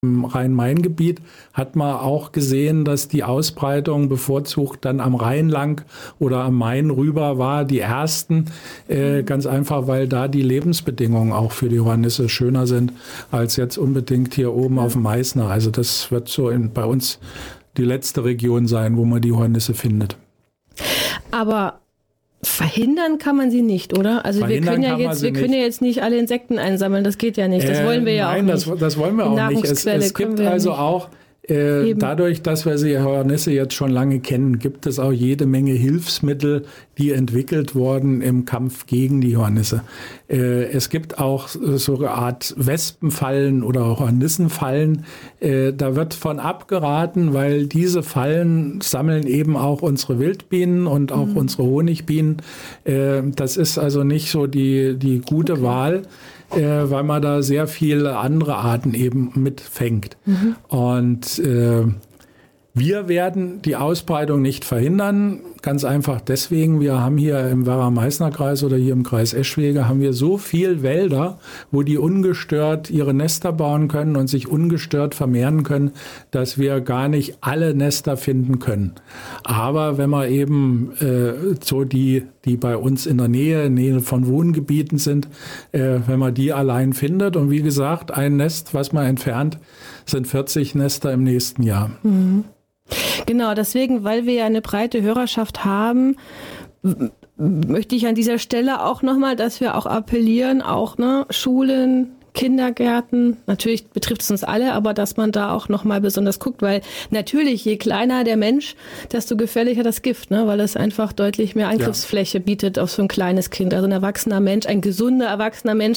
Im Rhein-Main-Gebiet hat man auch gesehen, dass die Ausbreitung bevorzugt dann am Rhein lang oder am Main rüber war, die ersten. Ganz einfach, weil da die Lebensbedingungen auch für die Hornisse schöner sind, als jetzt unbedingt hier oben auf dem Meißner. Also das wird so bei uns die letzte Region sein, wo man die Hornisse findet. Aber verhindern kann man sie nicht, oder? Also wir können ja jetzt nicht alle Insekten einsammeln, das geht ja nicht. Das wollen wir ja auch nicht. Nein, das wollen wir auch nicht. Es gibt also auch, dadurch, dass wir die Hornisse jetzt schon lange kennen, gibt es auch jede Menge Hilfsmittel, die entwickelt wurden im Kampf gegen die Hornisse. Es gibt auch so eine Art Wespenfallen oder Hornissenfallen. Da wird von abgeraten, weil diese Fallen sammeln eben auch unsere Wildbienen und auch unsere Honigbienen. Das ist also nicht so die gute Wahl, weil man da sehr viele andere Arten eben mitfängt. Und wir werden die Ausbreitung nicht verhindern, ganz einfach deswegen, wir haben hier im Werra-Meißner-Kreis oder hier im Kreis Eschwege haben wir so viel Wälder, wo die ungestört ihre Nester bauen können und sich ungestört vermehren können, dass wir gar nicht alle Nester finden können. Aber wenn man eben so die bei uns in der Nähe von Wohngebieten sind, wenn man die allein findet und wie gesagt, ein Nest, was man entfernt, sind 40 Nester im nächsten Jahr. Mhm. Genau, deswegen, weil wir ja eine breite Hörerschaft haben, möchte ich an dieser Stelle auch nochmal, dass wir auch appellieren, auch Schulen, Kindergärten, natürlich betrifft es uns alle, aber dass man da auch nochmal besonders guckt, weil natürlich, je kleiner der Mensch, desto gefährlicher das Gift, weil es einfach deutlich mehr Angriffsfläche bietet auf so ein kleines Kind. Also ein erwachsener Mensch, ein gesunder erwachsener Mensch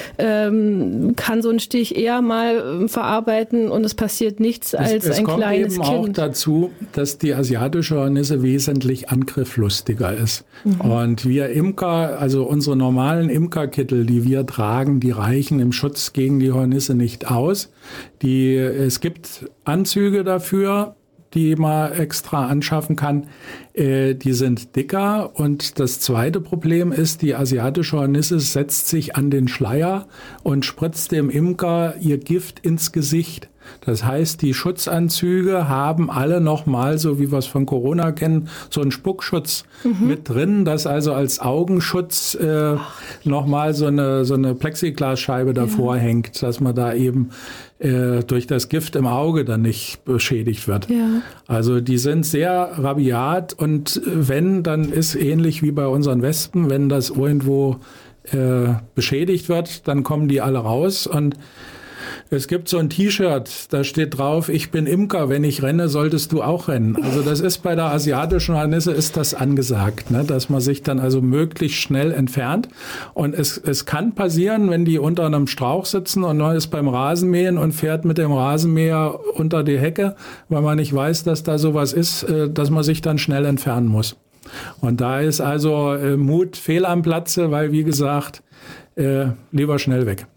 kann so einen Stich eher mal verarbeiten und es passiert nichts als ein kleines Kind. Es kommt eben auch dazu, dass die asiatische Hornisse wesentlich angrifflustiger ist. Und wir Imker, also unsere normalen Imkerkittel, die wir tragen, die reichen im Schutz gegen die Hornisse nicht aus. Es gibt Anzüge dafür, die man extra anschaffen kann. Die sind dicker. Und das zweite Problem ist, die asiatische Hornisse setzt sich an den Schleier und spritzt dem Imker ihr Gift ins Gesicht. Das heißt, die Schutzanzüge haben alle nochmal, so wie wir es von Corona kennen, so einen Spuckschutz mit drin, das also als Augenschutz nochmal so eine Plexiglasscheibe davor hängt, dass man da eben durch das Gift im Auge dann nicht beschädigt wird. Ja. Also die sind sehr rabiat und wenn, dann ist ähnlich wie bei unseren Wespen, wenn das irgendwo beschädigt wird, dann kommen die alle raus und es gibt so ein T-Shirt, da steht drauf, ich bin Imker, wenn ich renne, solltest du auch rennen. Also das ist bei der asiatischen Hornisse ist das angesagt, dass man sich dann also möglichst schnell entfernt. Und es kann passieren, wenn die unter einem Strauch sitzen und man ist beim Rasenmähen und fährt mit dem Rasenmäher unter die Hecke, weil man nicht weiß, dass da sowas ist, dass man sich dann schnell entfernen muss. Und da ist also Mut fehl am Platze, weil wie gesagt, lieber schnell weg.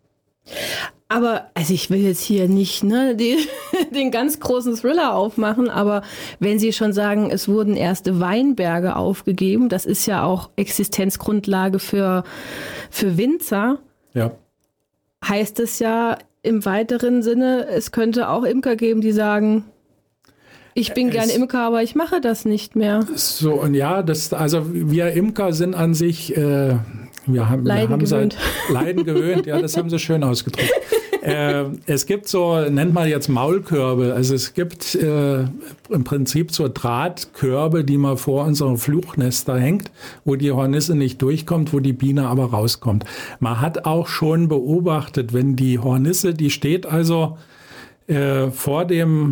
Aber, also ich will jetzt hier nicht den ganz großen Thriller aufmachen, aber wenn Sie schon sagen, es wurden erste Weinberge aufgegeben, das ist ja auch Existenzgrundlage für Winzer, heißt es ja im weiteren Sinne, es könnte auch Imker geben, die sagen, ich bin gern Imker, aber ich mache das nicht mehr. So, und ja, also wir Imker sind an sich... Wir haben Leiden gewöhnt, ja, das haben Sie schön ausgedrückt. Es gibt so, nennt man jetzt Maulkörbe, also es gibt im Prinzip so Drahtkörbe, die man vor unseren Flugnester hängt, wo die Hornisse nicht durchkommt, wo die Biene aber rauskommt. Man hat auch schon beobachtet, wenn die Hornisse, die steht also vor dem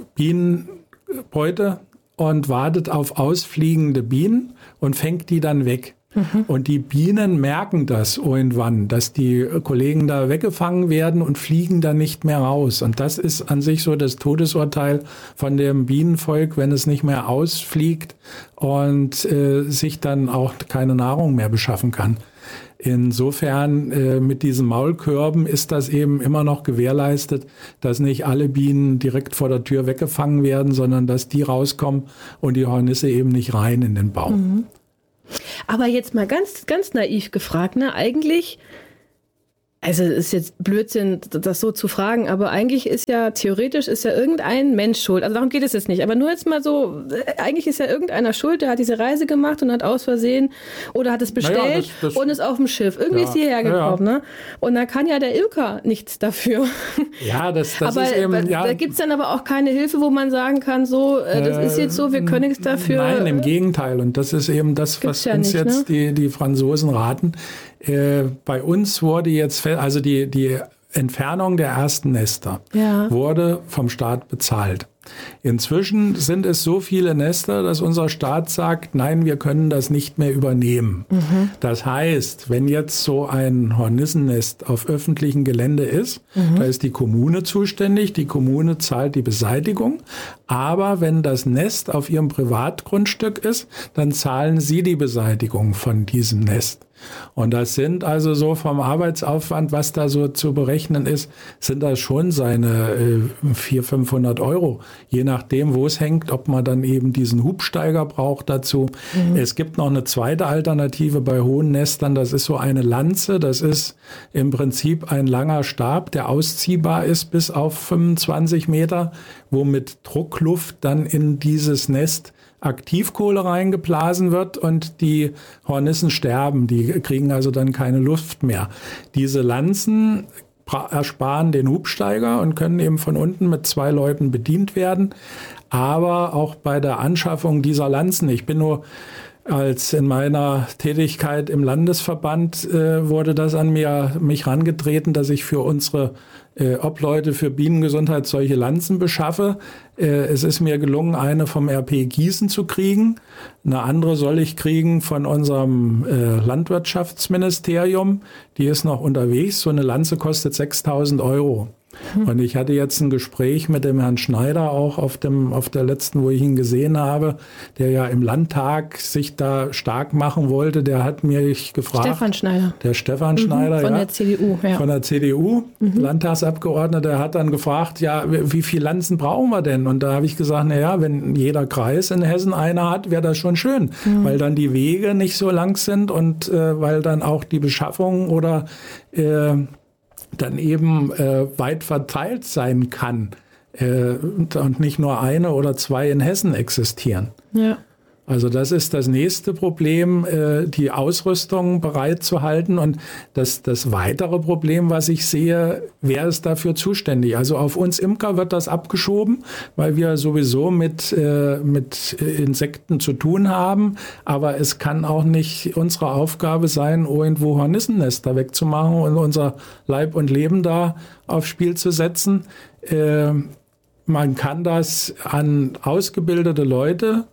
Bienenbeute und wartet auf ausfliegende Bienen und fängt die dann weg. Und die Bienen merken das irgendwann, dass die Kollegen da weggefangen werden und fliegen dann nicht mehr raus. Und das ist an sich so das Todesurteil von dem Bienenvolk, wenn es nicht mehr ausfliegt und sich dann auch keine Nahrung mehr beschaffen kann. Insofern mit diesen Maulkörben ist das eben immer noch gewährleistet, dass nicht alle Bienen direkt vor der Tür weggefangen werden, sondern dass die rauskommen und die Hornisse eben nicht rein in den Baum. Aber jetzt mal ganz, ganz naiv gefragt, eigentlich, Also es ist jetzt Blödsinn, das so zu fragen, aber eigentlich theoretisch ist ja irgendein Mensch schuld. Also darum geht es jetzt nicht. Aber nur jetzt mal so, eigentlich ist ja irgendeiner schuld, der hat diese Reise gemacht und hat aus Versehen oder hat es bestellt und ist auf dem Schiff. Irgendwie ist hierher gekommen. Ne? Und da kann ja der Imker nichts dafür. Ja, das aber ist eben... Da gibt es dann aber auch keine Hilfe, wo man sagen kann, so, das ist jetzt so, wir können nichts dafür. Nein, im Gegenteil. Und das ist eben das, was uns jetzt die Franzosen raten. Bei uns wurde jetzt, also die Entfernung der ersten Nester wurde vom Staat bezahlt. Inzwischen sind es so viele Nester, dass unser Staat sagt, nein, wir können das nicht mehr übernehmen. Mhm. Das heißt, wenn jetzt so ein Hornissennest auf öffentlichem Gelände ist, da ist die Kommune zuständig, die Kommune zahlt die Beseitigung. Aber wenn das Nest auf ihrem Privatgrundstück ist, dann zahlen sie die Beseitigung von diesem Nest. Und das sind also so vom Arbeitsaufwand, was da so zu berechnen ist, sind das schon seine 400-500 Euro. Je nachdem, wo es hängt, ob man dann eben diesen Hubsteiger braucht dazu. Mhm. Es gibt noch eine zweite Alternative bei hohen Nestern. Das ist so eine Lanze. Das ist im Prinzip ein langer Stab, der ausziehbar ist bis auf 25 Meter, wo mit Druckluft dann in dieses Nest Aktivkohle reingeblasen wird und die Hornissen sterben. Die kriegen also dann keine Luft mehr. Diese Lanzen ersparen den Hubsteiger und können eben von unten mit 2 Leuten bedient werden. Aber auch bei der Anschaffung dieser Lanzen, ich bin nur als in meiner Tätigkeit im Landesverband wurde das an mich herangetreten, dass ich für unsere Obleute für Bienengesundheit solche Lanzen beschaffe. Es ist mir gelungen, eine vom RP Gießen zu kriegen. Eine andere soll ich kriegen von unserem Landwirtschaftsministerium. Die ist noch unterwegs. So eine Lanze kostet 6.000 Euro. Und ich hatte jetzt ein Gespräch mit dem Herrn Schneider auch auf der letzten, wo ich ihn gesehen habe, der ja im Landtag sich da stark machen wollte. Der hat mich gefragt. Stefan Schneider. Der Stefan Schneider, von der CDU. Ja. Von der CDU, Landtagsabgeordneter, hat dann gefragt, ja, wie viele Lanzen brauchen wir denn? Und da habe ich gesagt, naja, wenn jeder Kreis in Hessen eine hat, wäre das schon schön, weil dann die Wege nicht so lang sind und weil dann auch die Beschaffung oder dann eben weit verteilt sein kann und nicht nur eine oder 2 in Hessen existieren. Ja. Also das ist das nächste Problem, die Ausrüstung bereitzuhalten. Und das weitere Problem, was ich sehe, wer ist dafür zuständig? Also auf uns Imker wird das abgeschoben, weil wir sowieso mit Insekten zu tun haben. Aber es kann auch nicht unsere Aufgabe sein, irgendwo Hornissennester wegzumachen und unser Leib und Leben da aufs Spiel zu setzen. Man kann das an ausgebildete Leute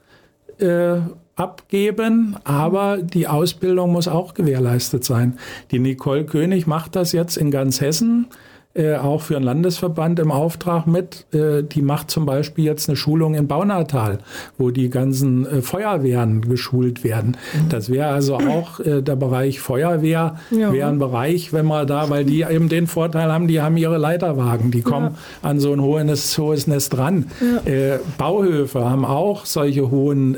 abgeben, aber die Ausbildung muss auch gewährleistet sein. Die Nicole König macht das jetzt in ganz Hessen, auch für einen Landesverband im Auftrag mit. Die macht zum Beispiel jetzt eine Schulung in Baunatal, wo die ganzen Feuerwehren geschult werden. Das wäre also auch der Bereich Feuerwehr, wäre ein Bereich, wenn man da, weil die eben den Vorteil haben, die haben ihre Leiterwagen, die kommen an so ein hohes Nest ran. Ja. Bauhöfe haben auch solche hohen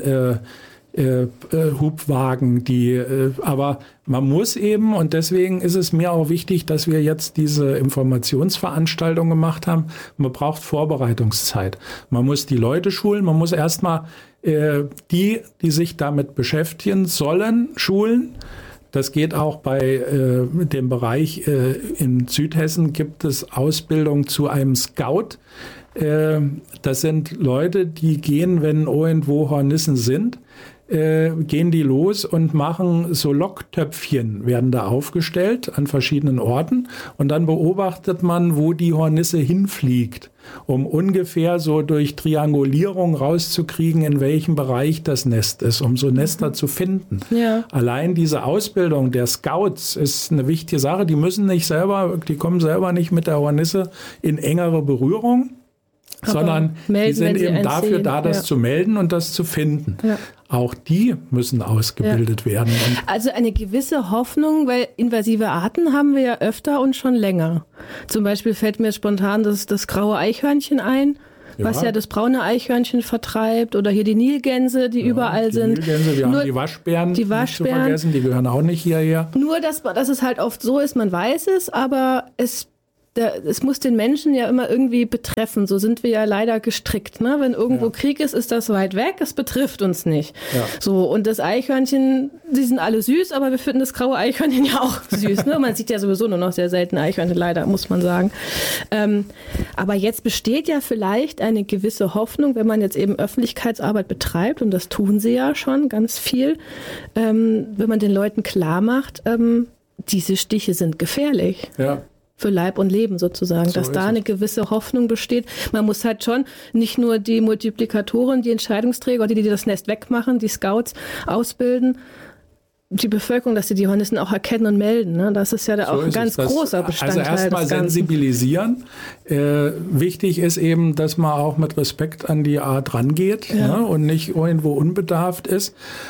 Hubwagen, aber man muss eben, und deswegen ist es mir auch wichtig, dass wir jetzt diese Informationsveranstaltung gemacht haben, man braucht Vorbereitungszeit. Man muss die Leute schulen, man muss erstmal die sich damit beschäftigen sollen, schulen. Das geht auch bei dem Bereich in Südhessen gibt es Ausbildung zu einem Scout. Das sind Leute, die gehen, wenn irgendwo Hornissen sind, gehen die los und machen so Locktöpfchen, werden da aufgestellt an verschiedenen Orten und dann beobachtet man, wo die Hornisse hinfliegt, um ungefähr so durch Triangulierung rauszukriegen, in welchem Bereich das Nest ist, um so Nester zu finden. Ja. Allein diese Ausbildung der Scouts ist eine wichtige Sache. Die kommen selber nicht mit der Hornisse in engere Berührung, sondern die sind eben dafür da, das zu melden und das zu finden. Ja. Auch die müssen ausgebildet werden. Also eine gewisse Hoffnung, weil invasive Arten haben wir ja öfter und schon länger. Zum Beispiel fällt mir spontan das graue Eichhörnchen ein. was ja das braune Eichhörnchen vertreibt, oder hier die Nilgänse, die überall sind. Nilgänse, wir haben die Waschbären, nicht zu vergessen, die gehören auch nicht hierher. Nur, dass es halt oft so ist, man weiß es, aber es muss den Menschen ja immer irgendwie betreffen. So sind wir ja leider gestrickt. Ne? Wenn irgendwo Krieg ist, ist das weit weg. Es betrifft uns nicht. Ja. So, und das Eichhörnchen, die sind alle süß, aber wir finden das graue Eichhörnchen ja auch süß. Ne? Man sieht ja sowieso nur noch sehr selten Eichhörnchen, leider, muss man sagen. Aber jetzt besteht ja vielleicht eine gewisse Hoffnung, wenn man jetzt eben Öffentlichkeitsarbeit betreibt, und das tun sie ja schon ganz viel, wenn man den Leuten klar macht, diese Stiche sind gefährlich. Ja. Für Leib und Leben sozusagen, dass da eine gewisse Hoffnung besteht. Man muss halt schon nicht nur die Multiplikatoren, die Entscheidungsträger, die das Nest wegmachen, die Scouts ausbilden, die Bevölkerung, dass sie die Hornissen auch erkennen und melden. Ne? Das ist ja auch ein ganz großer Bestandteil. Also erstmal sensibilisieren. Wichtig ist eben, dass man auch mit Respekt an die Art rangeht, ne? Und nicht irgendwo unbedarft ist.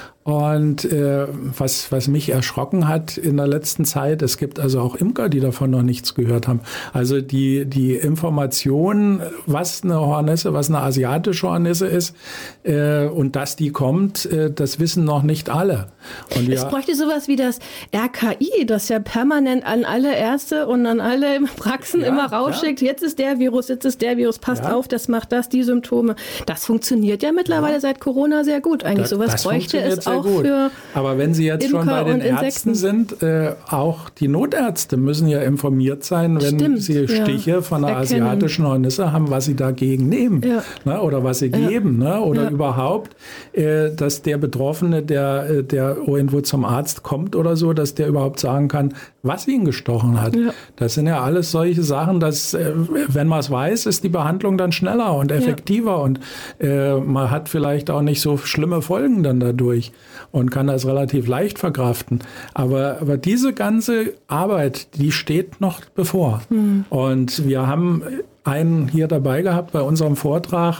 Und was mich erschrocken hat in der letzten Zeit, es gibt also auch Imker, die davon noch nichts gehört haben. Also die Information, was eine Hornisse, was eine asiatische Hornisse ist und dass die kommt, das wissen noch nicht alle. Und es bräuchte sowas wie das RKI, das ja permanent an alle Ärzte und an alle Praxen immer rausschickt. Jetzt ist der Virus, passt auf, das macht das, die Symptome. Das funktioniert ja mittlerweile seit Corona sehr gut. Eigentlich sowas bräuchte es auch. Aber wenn Sie jetzt Imker schon bei den Ärzten sind, auch die Notärzte müssen ja informiert sein, wenn sie Stiche von einer asiatischen Hornisse haben, was sie dagegen nehmen, ne, oder was sie geben, ne, oder überhaupt, dass der Betroffene, der irgendwo zum Arzt kommt oder so, dass der überhaupt sagen kann, was ihn gestochen hat. Ja. Das sind ja alles solche Sachen, dass, wenn man es weiß, ist die Behandlung dann schneller und effektiver und man hat vielleicht auch nicht so schlimme Folgen dann dadurch und kann das relativ leicht verkraften. Aber diese ganze Arbeit, die steht noch bevor. Und wir haben einen hier dabei gehabt bei unserem Vortrag.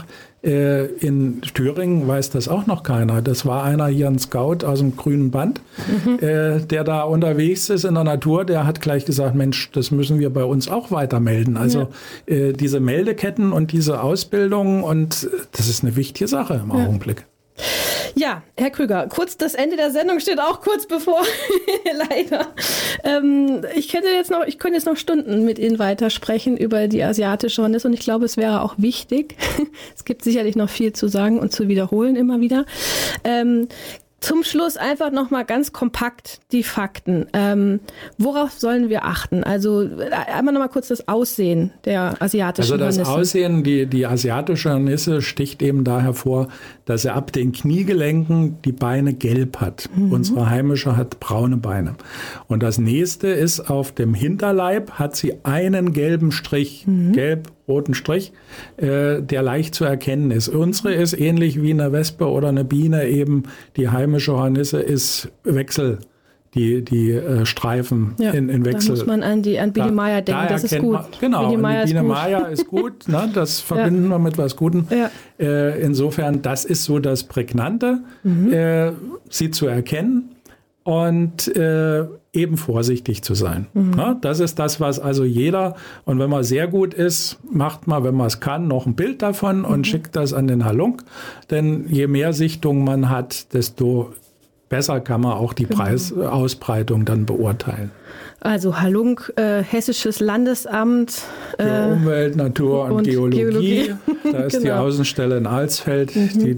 In Thüringen weiß das auch noch keiner. Das war einer hier, ein Scout aus dem grünen Band, der da unterwegs ist in der Natur. Der hat gleich gesagt, Mensch, das müssen wir bei uns auch weiter melden. Also diese Meldeketten und diese Ausbildung, und das ist eine wichtige Sache im Augenblick. Ja, Herr Krüger, das Ende der Sendung steht auch kurz bevor, leider. Ich könnte jetzt noch Stunden mit Ihnen weitersprechen über die asiatische Hornisse, und ich glaube, es wäre auch wichtig. Es gibt sicherlich noch viel zu sagen und zu wiederholen immer wieder. Zum Schluss einfach noch mal ganz kompakt die Fakten. Worauf sollen wir achten? Also einmal noch mal kurz das Aussehen der asiatischen Hornisse. Also das Aussehen, die asiatische Hornisse sticht eben da hervor, dass er ab den Kniegelenken die Beine gelb hat. Unsere heimische hat braune Beine. Und das nächste ist, auf dem Hinterleib hat sie einen gelben Strich, gelb-roten Strich, der leicht zu erkennen ist. Unsere ist ähnlich wie eine Wespe oder eine Biene eben, die heimische Hornisse ist Wechsel. Die Streifen in Wechsel. Da muss man an Biene Meier denken, das ist gut. Genau, Biene Meier ist gut, ne, das verbinden wir mit was Gutem. Ja. Insofern, das ist so das Prägnante, sie zu erkennen und eben vorsichtig zu sein. Ne, das ist das, was also jeder, und wenn man sehr gut ist, macht man, wenn man es kann, noch ein Bild davon und schickt das an den Halunk, denn je mehr Sichtungen man hat, desto besser kann man auch die Preisausbreitung dann beurteilen. Also Halunk, Hessisches Landesamt für Umwelt, Natur und Geologie. Da ist die Außenstelle in Alsfeld, die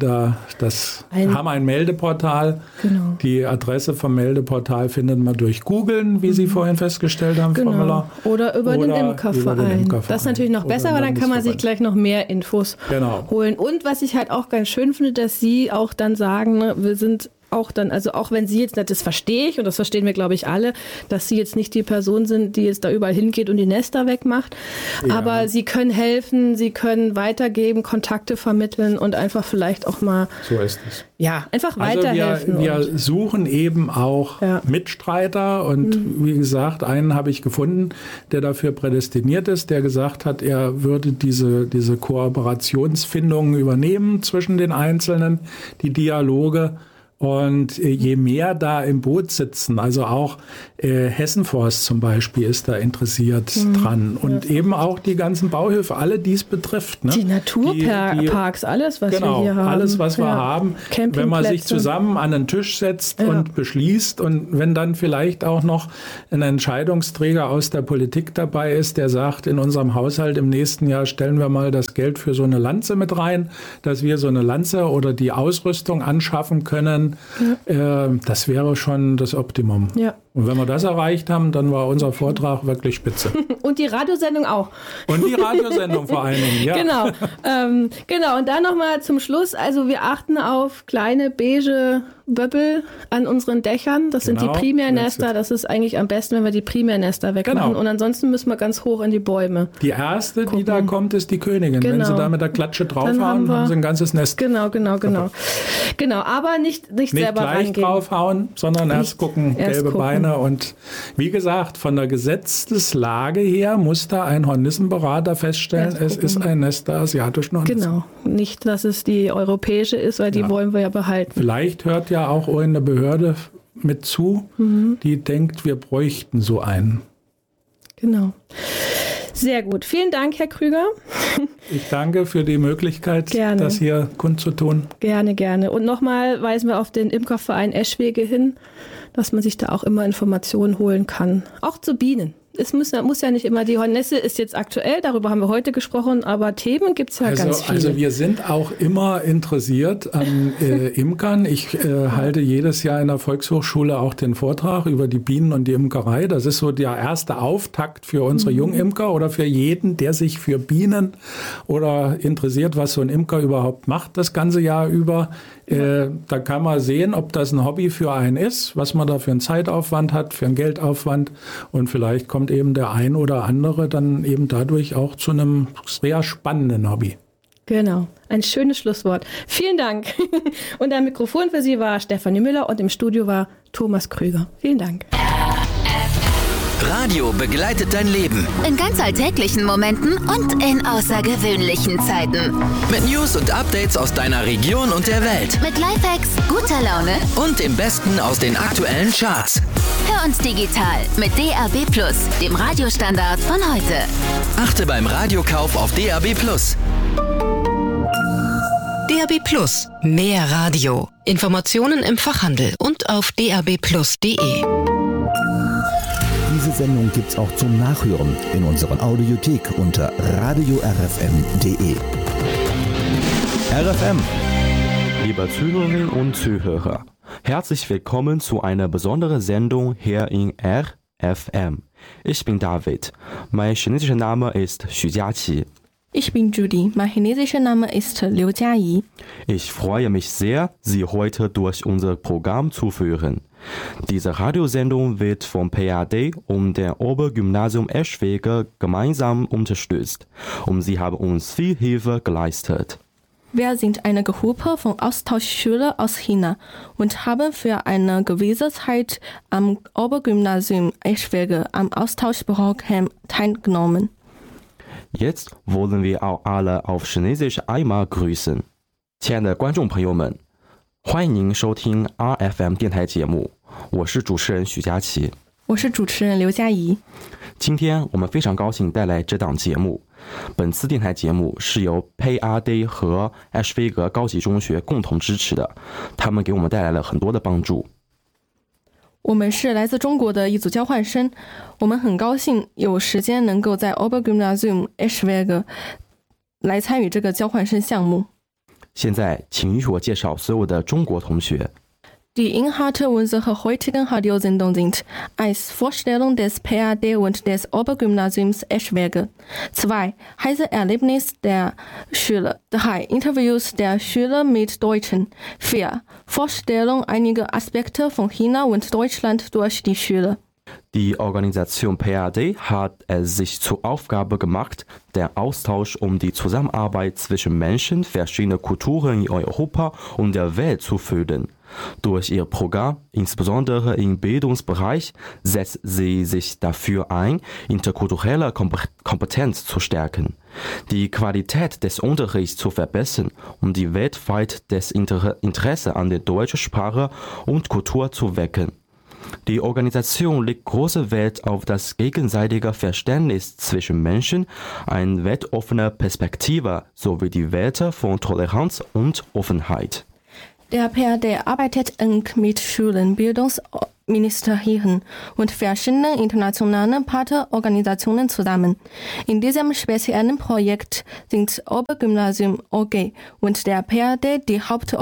haben ein Meldeportal. Genau. Die Adresse vom Meldeportal findet man durch Googlen, wie Sie vorhin festgestellt haben, Frau Müller. Oder über den Imkerverein. Das ist natürlich noch besser, weil dann kann man sich gleich noch mehr Infos holen. Und was ich halt auch ganz schön finde, dass Sie auch dann sagen, ne, wir sind auch dann, also auch wenn Sie jetzt, das verstehe ich und das verstehen wir, glaube ich, alle, dass Sie jetzt nicht die Person sind, die jetzt da überall hingeht und die Nester wegmacht, aber Sie können helfen, Sie können weitergeben, Kontakte vermitteln und einfach vielleicht auch mal... So ist es. Ja, einfach weiterhelfen. Wir suchen eben auch Mitstreiter und wie gesagt, einen habe ich gefunden, der dafür prädestiniert ist, der gesagt hat, er würde diese Kooperationsfindungen übernehmen zwischen den Einzelnen, die Dialoge. Und je mehr da im Boot sitzen, also auch Hessenforst zum Beispiel ist da interessiert dran. Und eben auch die ganzen Bauhöfe, alle die es betrifft. Ne? Die Naturparks, alles, was wir hier haben. Alles, was wir haben. Wenn man sich zusammen an einen Tisch setzt und beschließt und wenn dann vielleicht auch noch ein Entscheidungsträger aus der Politik dabei ist, der sagt, in unserem Haushalt im nächsten Jahr stellen wir mal das Geld für so eine Lanze mit rein, dass wir so eine Lanze oder die Ausrüstung anschaffen können. Das wäre schon das Optimum. Ja. Und wenn wir das erreicht haben, dann war unser Vortrag wirklich spitze. Und die Radiosendung auch. Und die Radiosendung vor allen Dingen, ja. Genau. Und dann nochmal zum Schluss. Also wir achten auf kleine beige Böppel an unseren Dächern. Das sind die Primärnester. Das ist eigentlich am besten, wenn wir die Primärnester wegmachen. Genau. Und ansonsten müssen wir ganz hoch in die Bäume. Die erste, die da kommt, ist die Königin. Genau. Wenn sie da mit der Klatsche draufhauen, haben sie ein ganzes Nest. Genau. Genau, aber nicht selber gleich reingehen. Draufhauen, sondern erst gucken, gelbe Beine. Und wie gesagt, von der Gesetzeslage her muss da ein Hornissenberater feststellen, es ist ein Nest der asiatischen Hornissen. Genau, nicht, dass es die europäische ist, weil die wollen wir ja behalten. Vielleicht hört ja auch eine Behörde mit zu, die denkt, wir bräuchten so einen. Genau. Sehr gut. Vielen Dank, Herr Krüger. Ich danke für die Möglichkeit, das hier kundzutun. Gerne. Und nochmal weisen wir auf den Imkerverein Eschwege hin, dass man sich da auch immer Informationen holen kann. Auch zu Bienen. Es muss ja nicht immer, die Hornisse ist jetzt aktuell, darüber haben wir heute gesprochen, aber Themen gibt es ja ganz viele. Also wir sind auch immer interessiert an Imkern. Ich halte jedes Jahr in der Volkshochschule auch den Vortrag über die Bienen und die Imkerei. Das ist so der erste Auftakt für unsere Jungimker oder für jeden, der sich für Bienen oder interessiert, was so ein Imker überhaupt macht das ganze Jahr über. Da kann man sehen, ob das ein Hobby für einen ist, was man da für einen Zeitaufwand hat, für einen Geldaufwand und vielleicht kommt eben der ein oder andere dann eben dadurch auch zu einem sehr spannenden Hobby. Genau, ein schönes Schlusswort. Vielen Dank. Und am Mikrofon für Sie war Stefanie Müller und im Studio war Thomas Krüger. Vielen Dank. Radio begleitet dein Leben. In ganz alltäglichen Momenten und in außergewöhnlichen Zeiten. Mit News und Updates aus deiner Region und der Welt. Mit Lifehacks, guter Laune und dem Besten aus den aktuellen Charts. Hör uns digital mit DAB+, dem Radiostandard von heute. Achte beim Radiokauf auf DAB+. DAB+, mehr Radio. Informationen im Fachhandel und auf dabplus.de. Diese Sendung gibt's auch zum Nachhören in unserer Audiothek unter radiorfm.de. RFM. Liebe Zuhörerinnen und Zuhörer, herzlich willkommen zu einer besonderen Sendung hier in RFM. Ich bin David. Mein chinesischer Name ist Xu Jiaqi. Ich bin Judy. Mein chinesischer Name ist Liu Jiayi. Ich freue mich sehr, Sie heute durch unser Programm zu führen. Diese Radiosendung wird vom PAD und dem Obergymnasium Eschwege gemeinsam unterstützt und sie haben uns viel Hilfe geleistet. Wir sind eine Gruppe von Austauschschülern aus China und haben für eine gewisse Zeit am Obergymnasium Eschwege am Austauschprogramm teilgenommen. Jetzt wollen wir auch alle auf Chinesisch einmal grüßen. 亲爱的观众朋友们，欢迎您收听 RFM 电台节目，我是主持人许佳琪， 我是主持人刘佳怡。 今天我们非常高兴带来这档节目。本次电台节目是由 PAD 和艾什菲格高级中学共同支持的，他们给我们带来了很多的帮助。 我们是来自中国的一组交换生，我们很高兴有时间能够在 Obergymnasium Eschwege 来参与这个交换生项目。 现在请允许我介绍所有的中国同学。 Die Inhalte unserer heutigen Radiosendung sind als Vorstellung des PAD und des Obergymnasiums Eschwege. 2. Reiseerlebnis der Schüler. 3. Interviews der Schüler mit Deutschen. 4. Vorstellung einiger Aspekte von China und Deutschland durch die Schüler. Die Organisation PAD hat es sich zur Aufgabe gemacht, den Austausch und die Zusammenarbeit zwischen Menschen verschiedener Kulturen in Europa und der Welt zu fördern. Durch ihr Programm, insbesondere im Bildungsbereich, setzt sie sich dafür ein, interkulturelle Kompetenz zu stärken, die Qualität des Unterrichts zu verbessern und die weltweit das Interesse an der deutschen Sprache und Kultur zu wecken. Die Organisation legt große Wert auf das gegenseitige Verständnis zwischen Menschen, eine weltoffene Perspektive sowie die Werte von Toleranz und Offenheit. Der PAD arbeitet eng mit Schulen, Bildungsministerien und verschiedenen internationalen Partnerorganisationen zusammen. In diesem speziellen Projekt sind Obergymnasium OG und der PAD die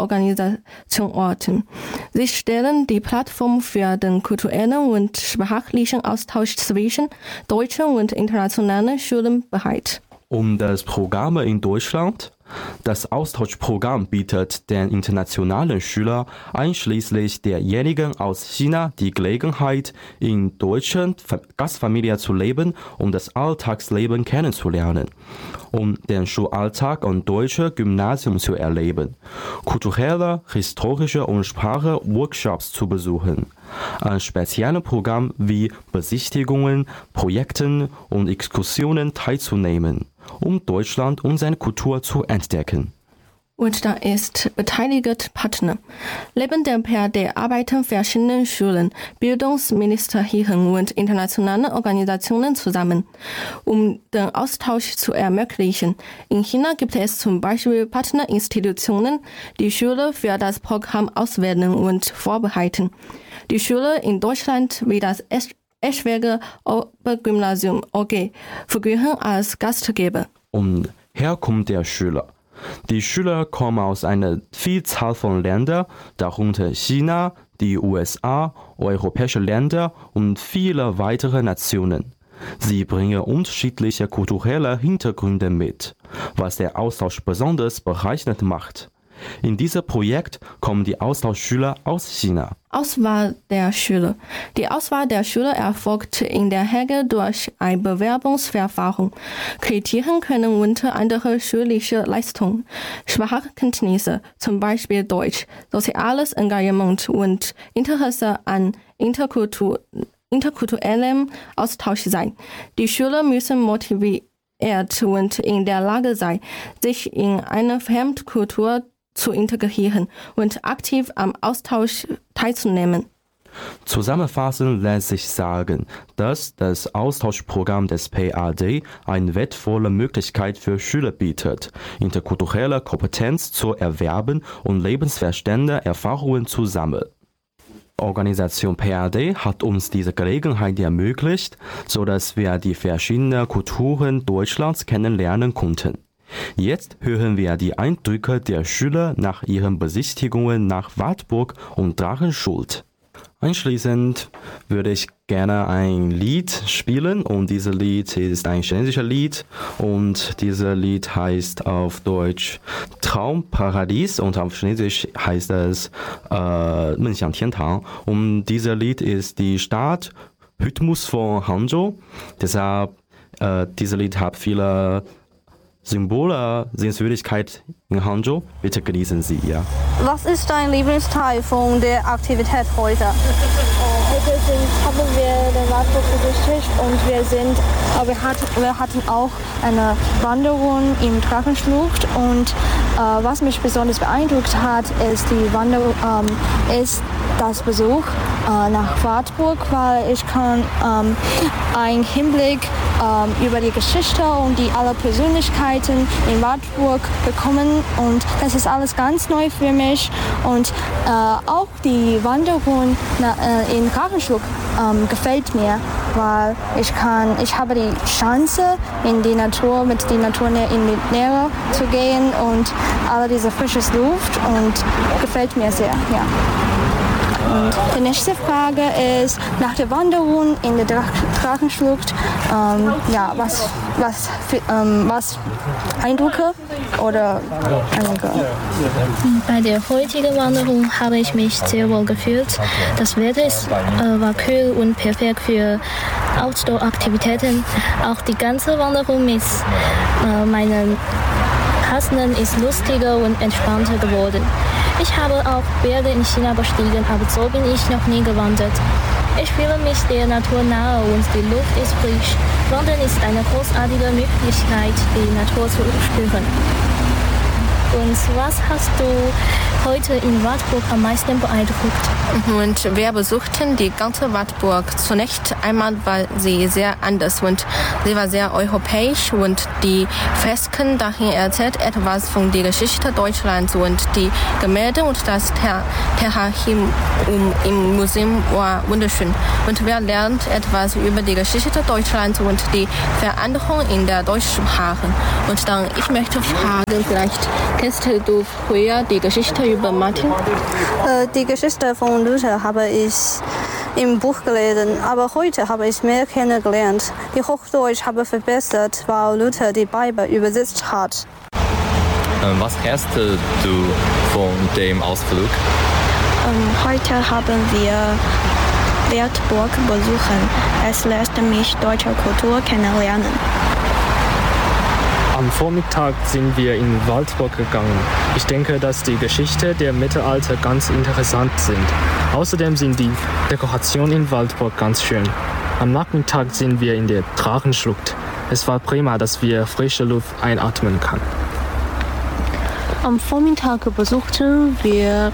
Hauptorganisationsorte. Sie stellen die Plattform für den kulturellen und sprachlichen Austausch zwischen deutschen und internationalen Schulen bereit. Um das Programm in Deutschland. Das Austauschprogramm bietet den internationalen Schülern, einschließlich derjenigen aus China, die Gelegenheit, in deutschen Gastfamilien zu leben und das Alltagsleben kennenzulernen, um den Schulalltag und deutsche Gymnasium zu erleben, kulturelle, historische und Sprache-Workshops zu besuchen, an speziellen Programmen wie Besichtigungen, Projekten und Exkursionen teilzunehmen, um Deutschland und seine Kultur zu entdecken. Und da ist beteiligt Partner. Neben dem PAD arbeiten verschiedene Schulen, Bildungsministerien und internationale Organisationen zusammen, um den Austausch zu ermöglichen. In China gibt es zum Beispiel Partnerinstitutionen, die Schüler für das Programm auswählen und vorbereiten. Die Schüler in Deutschland wie das Eschwege Obergymnasium OG fungieren als Gastgeber. Und Herkunft der Schüler. Die Schüler kommen aus einer Vielzahl von Ländern, darunter China, die USA, europäische Länder und viele weitere Nationen. Sie bringen unterschiedliche kulturelle Hintergründe mit, was der Austausch besonders bereichernd macht. In diesem Projekt kommen die Austauschschüler aus China. Auswahl der Schüler. Die Auswahl der Schüler erfolgt in der Regel durch ein Bewerbungsverfahren. Kriterien können unter anderem schulische Leistung, Sprachkenntnisse, zum Beispiel Deutsch, soziales Engagement und Interesse an interkulturellem Austausch sein. Die Schüler müssen motiviert und in der Lage sein, sich in eine Fremdkultur zu integrieren und aktiv am Austausch teilzunehmen. Zusammenfassend lässt sich sagen, dass das Austauschprogramm des PAD eine wertvolle Möglichkeit für Schüler bietet, interkulturelle Kompetenz zu erwerben und lebensverständliche Erfahrungen zu sammeln. Organisation PAD hat uns diese Gelegenheit ermöglicht, sodass wir die verschiedenen Kulturen Deutschlands kennenlernen konnten. Jetzt hören wir die Eindrücke der Schüler nach ihren Besichtigungen nach Wartburg und Drachenschuld. Anschließend würde ich gerne ein Lied spielen und dieses Lied ist ein chinesisches Lied und dieses Lied heißt auf Deutsch Traumparadies und auf Chinesisch heißt es 梦想天堂 und dieses Lied ist die Stadtrhythmus von Hangzhou. Deshalb dieses Lied hat viele Symbole, Sehenswürdigkeit in Hangzhou. Bitte genießen Sie, ja. Was ist dein Lieblingsteil von der Aktivität heute? Heute haben wir den Wartburg besichtigt und wir hatten auch eine Wanderung im Drachenschlucht und was mich besonders beeindruckt hat, ist das Besuch nach Wartburg, weil ich kann einen Hinblick über die Geschichte und die alle Persönlichkeiten in Wartburg bekommen und das ist alles ganz neu für mich und auch die Wanderung in Drachenschlucht gefällt mir, weil ich habe die Chance in die Natur in die Nähe zu gehen und alle diese frische Luft und gefällt mir sehr, ja. Und die nächste Frage ist nach der Wanderung in der Drachenschlucht. Was Eindrücke oder einige? Bei der heutigen Wanderung habe ich mich sehr wohl gefühlt. Das Wetter war kühl und perfekt für Outdoor-Aktivitäten. Auch die ganze Wanderung mit meinen Partnern ist lustiger und entspannter geworden. Ich habe auch Berge in China bestiegen, aber so bin ich noch nie gewandert. Ich fühle mich der Natur nahe und die Luft ist frisch. Wandern ist eine großartige Möglichkeit, die Natur zu spüren. Und was hast du heute in Wartburg am meisten beeindruckt? Und wir besuchten die ganze Wartburg. Zunächst einmal war sie sehr anders und sie war sehr europäisch und die Fresken dahin erzählt etwas von der Geschichte Deutschlands und die Gemälde und das Terrain im Museum war wunderschön. Und wir lernen etwas über die Geschichte Deutschlands und die Veränderung in der deutschen Sprache. Und dann, ich möchte fragen, vielleicht kennst du früher die Geschichte über Martin? Die Geschichte von Luther habe ich im Buch gelesen, aber heute habe ich mehr kennengelernt. Die Hochdeutsch habe verbessert, weil Luther die Bibel übersetzt hat. Was hältst du von dem Ausflug? Heute haben wir Wartburg besuchen. Es lässt mich deutsche Kultur kennenlernen. Am Vormittag sind wir in Wartburg gegangen. Ich denke, dass die Geschichte der Mittelalter ganz interessant sind. Außerdem sind die Dekorationen in Wartburg ganz schön. Am Nachmittag sind wir in der Drachenschlucht. Es war prima, dass wir frische Luft einatmen können. Am Vormittag besuchten wir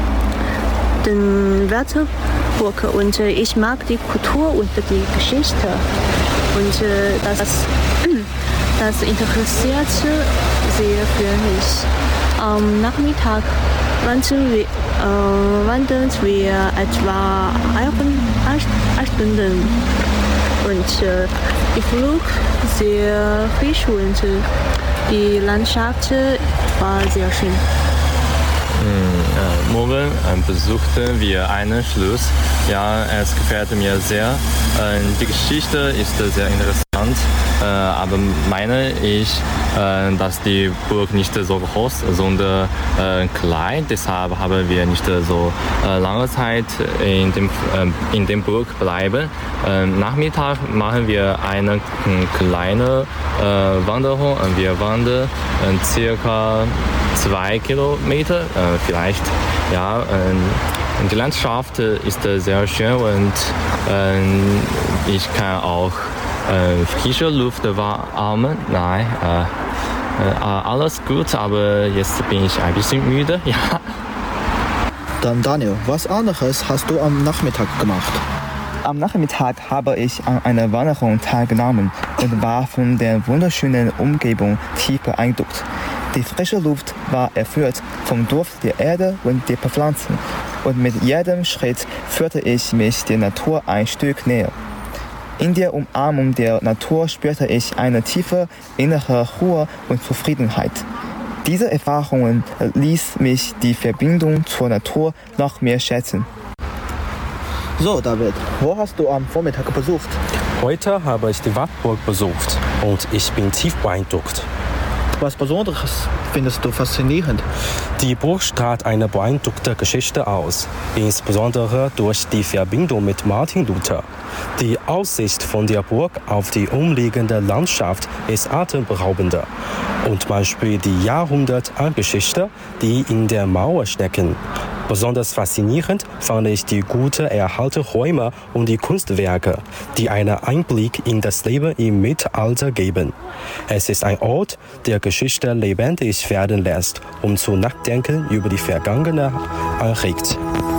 den Wartburg und ich mag die Kultur und die Geschichte. Und das interessiert sehr für mich. Am Nachmittag wandern wir etwa 1 Stunde. Und ich flog sehr frisch und die Landschaft war sehr schön. Morgen besuchten wir einen Schloss. Ja, es gefällt mir sehr. Die Geschichte ist sehr interessant, aber meine ich, dass die Burg nicht so groß, sondern klein. Deshalb haben wir nicht so lange Zeit in dem Burg bleiben. Nachmittag machen wir eine kleine Wanderung. Wir wandern circa 2 Kilometer, vielleicht. Ja, die Landschaft ist sehr schön und ich kann auch frische Luft wahrnehmen. Nein, alles gut, aber jetzt bin ich ein bisschen müde. Ja. Dann Daniel, was anderes hast du am Nachmittag gemacht? Am Nachmittag habe ich an einer Wanderung teilgenommen und war von der wunderschönen Umgebung tief beeindruckt. Die frische Luft war erfüllt vom Duft der Erde und der Pflanzen. Und mit jedem Schritt führte ich mich der Natur ein Stück näher. In der Umarmung der Natur spürte ich eine tiefe innere Ruhe und Zufriedenheit. Diese Erfahrungen ließ mich die Verbindung zur Natur noch mehr schätzen. So, David, wo hast du am Vormittag besucht? Heute habe ich die Wartburg besucht und ich bin tief beeindruckt. Was Besonderes findest du faszinierend? Die Burg strahlt eine beeindruckende Geschichte aus, insbesondere durch die Verbindung mit Martin Luther. Die Aussicht von der Burg auf die umliegende Landschaft ist atemberaubend und man spürt die jahrhundertealte Geschichte, die in der Mauer stecken. Besonders faszinierend fand ich die gut erhaltenen Räume und die Kunstwerke, die einen Einblick in das Leben im Mittelalter geben. Es ist ein Ort, der Geschichte lebendig werden lässt und zum Nachdenken über die Vergangenheit anregt.